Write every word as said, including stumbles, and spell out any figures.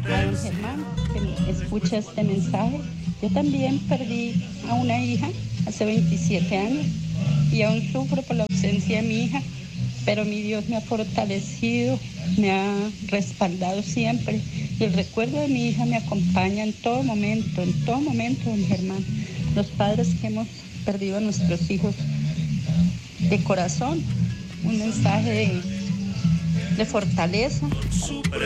a don Germán que me escucha este mensaje. Yo también perdí a una hija hace veintisiete años y aún sufro por la ausencia de mi hija, pero mi Dios me ha fortalecido, me ha respaldado siempre y el recuerdo de mi hija me acompaña en todo momento, en todo momento, don Germán. Los padres que hemos perdido a nuestros hijos de corazón, un mensaje de, de fortaleza.